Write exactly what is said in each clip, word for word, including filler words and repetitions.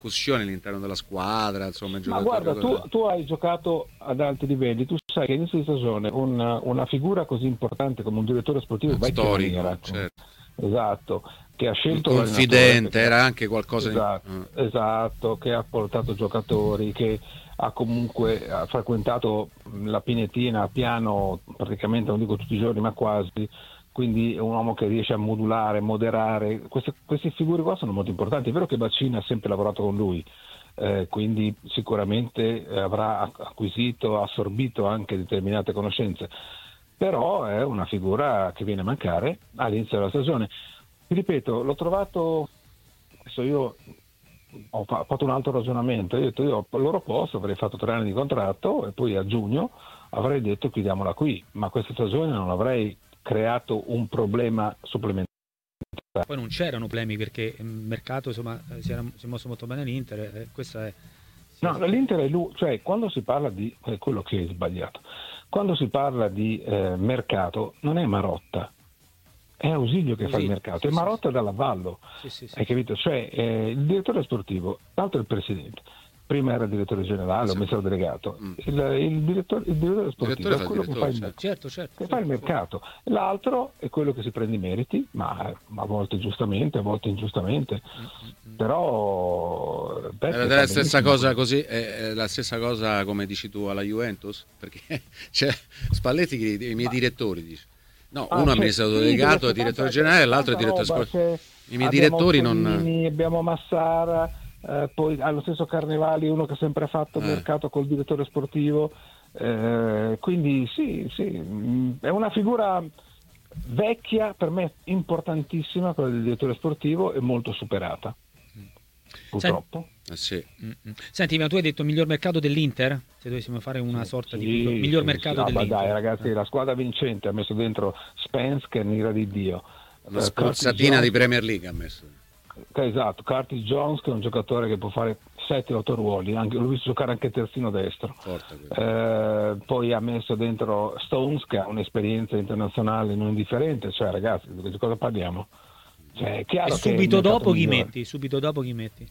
ripercussioni all'interno della squadra, insomma, il Ma giocatore, guarda, tu, tu hai giocato ad alti livelli, tu sai che all'inizio di stagione una, una figura così importante come un direttore sportivo vecchia storico, maniera, certo. esatto, che ha Un scelto confidente, perché, era anche qualcosa esatto, di... esatto, che ha portato giocatori, che ha comunque ha frequentato la Pinetina a piano praticamente, non dico tutti i giorni, ma quasi, quindi è un uomo che riesce a modulare, moderare. Queste, queste figure qua sono molto importanti. È vero che Bacini ha sempre lavorato con lui, eh, quindi sicuramente avrà acquisito, assorbito anche determinate conoscenze, però è una figura che viene a mancare all'inizio della stagione. Ti ripeto, l'ho trovato, adesso io ho fatto un altro ragionamento, io ho detto io al loro posto avrei fatto tre anni di contratto e poi a giugno avrei detto chiudiamola qui, ma questa stagione non avrei creato un problema supplementare. Poi non c'erano problemi perché il mercato insomma si, era, si è mosso molto bene l'Inter, eh, questa è... No, l'Inter è lui, cioè quando si parla di, è quello che è sbagliato, quando si parla di eh, mercato non è Marotta, è Ausilio che Ausilio, fa il mercato, sì, e sì, Marotta sì. dall'avvallo, Sì, sì, sì, hai capito? Cioè eh, il direttore sportivo, l'altro è il presidente, prima era direttore generale o amministratore delegato, Mm. il, il, direttore, il direttore sportivo Direttore è fa il quello che fa direttore, il, certo. certo, certo, che certo, fa il certo. mercato, l'altro è quello che si prende i meriti, ma a volte giustamente, a volte ingiustamente, però È Beppe la fa stessa benissimo cosa quello. così, è la stessa cosa come dici tu alla Juventus, perché c'è Spalletti che i miei Ma- direttori dice. No, Ah, uno è c'è, amministratore sì, dove delegato, è c'è direttore tanta, c'è generale, e l'altro è tanta direttore roba, sportivo. c'è- I miei abbiamo direttori non... Orsolini, abbiamo Massara, eh, poi allo stesso Carnevali, uno che ha sempre fatto Eh. mercato col direttore sportivo, eh, quindi sì, sì, mh, è una figura vecchia, per me importantissima, quella del direttore sportivo, e molto superata, Sen- purtroppo. Eh sì. Mm, mm. Senti, ma tu hai detto miglior mercato dell'Inter? Se dovessimo fare una sorta di piccolo... Sì, miglior sì, sì. mercato Ah, ma dell'Inter. dai ragazzi, Eh. la squadra vincente ha messo dentro Spence, che è un'ira di Dio, Una eh, Curtis spruzzatina Jones, di Premier League ha messo. che- esatto, Curtis Jones, che è un giocatore che può fare sette otto ruoli, anche, l'ho visto giocare anche terzino destro. Forte quello. Eh, poi ha messo dentro Stones, che ha un'esperienza internazionale non indifferente, cioè ragazzi, di cosa parliamo? Cioè, è chiaro E che è il subito mercato dopo chi migliore. metti? Subito dopo chi metti?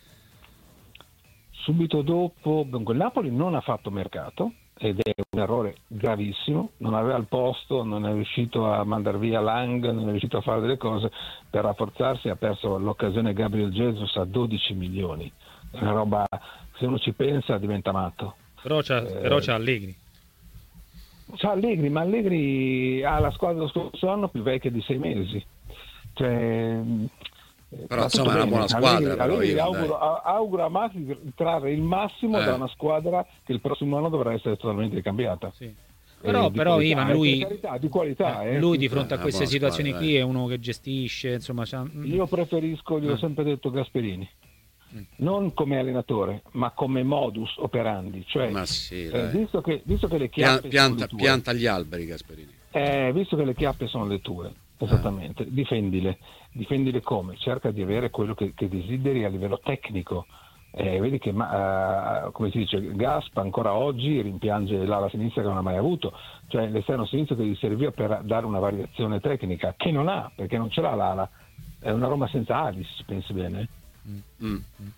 Subito dopo, dunque, il Napoli non ha fatto mercato ed è un errore gravissimo, non aveva il posto, non è riuscito a mandare via Lang, non è riuscito a fare delle cose per rafforzarsi, ha perso l'occasione Gabriel Jesus a dodici milioni, è una roba, se uno ci pensa diventa matto. Però c'ha, Eh, però c'ha Allegri. C'ha Allegri, ma Allegri ha la squadra dello scorso anno più vecchia di sei mesi. Cioè, Però va tutto insomma è una bene. buona squadra, Allegri, però Allegri io, auguro, dai. a- auguro a Max di trarre il massimo Eh. da una squadra che il prossimo anno dovrà essere totalmente ricambiata. Sì. E Però, di però qualità, Ivan, eh, per lui, carità, di qualità. eh, eh, lui di sì, fronte Eh, a una queste buona squadra, situazioni dai. qui è uno che gestisce, insomma, c'ha- sì. Io preferisco, gliel'ho Eh. sempre detto, Gasperini. Mm. Non come allenatore, ma come modus operandi. Cioè, Ma sì, eh, dai. visto, che, visto che le Pia- chiappe sono pianta, le tue, pianta gli alberi, Gasperini. Eh, visto che le chiappe sono le tue, esattamente, difendile, difendile come? Cerca di avere quello che, che desideri a livello tecnico. Eh, vedi che, ma, eh, come si dice, Gaspa ancora oggi rimpiange l'ala sinistra che non ha mai avuto, cioè l'esterno sinistro che gli serviva per dare una variazione tecnica, che non ha, perché non ce l'ha l'ala, è una Roma senza ali, se ci pensi bene. Mm.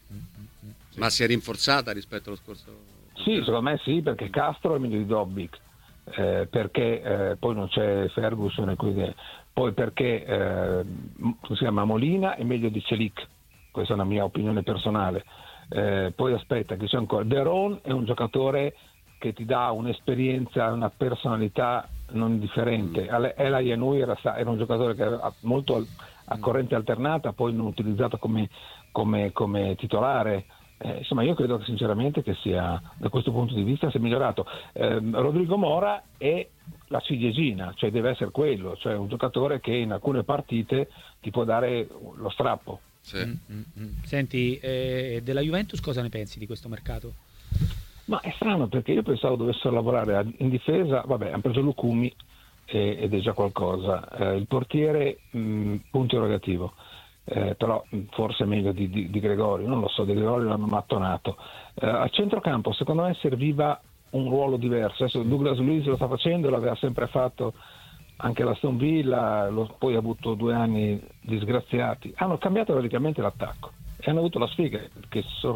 Ma si è rinforzata rispetto allo scorso? Sì, secondo me sì, perché Castro è meglio di Dobbik, eh, perché eh, poi non c'è Ferguson e quindi, poi perché eh, m- si chiama Molina è meglio di Celic, questa è una mia opinione personale. Eh, poi aspetta che c'è ancora Deron, è un giocatore che ti dà un'esperienza, una personalità non indifferente. Mm. Ela Yanui era, era un giocatore che era molto a corrente alternata, poi non utilizzato come, come, come titolare. Eh, insomma, io credo che sinceramente che sia, da questo punto di vista, si è migliorato. Eh, Rodrigo Mora è la ciliegina, cioè deve essere quello, cioè un giocatore che in alcune partite ti può dare lo strappo. Sì. Mm, mm, mm. Senti, eh, della Juventus cosa ne pensi di questo mercato? Ma è strano perché io pensavo dovessero lavorare in difesa, vabbè, hanno preso Lucumi eh, ed è già qualcosa. Eh, il portiere, mh, punto interrogativo. Eh, però forse è meglio di, di, di Gregorio, non lo so, di Gregorio l'hanno mattonato. Eh, a centrocampo secondo me serviva un ruolo diverso, adesso Douglas Luiz lo sta facendo, l'aveva sempre fatto anche l'Aston Villa, lo, poi ha avuto due anni disgraziati, hanno cambiato radicalmente l'attacco, e hanno avuto la sfiga che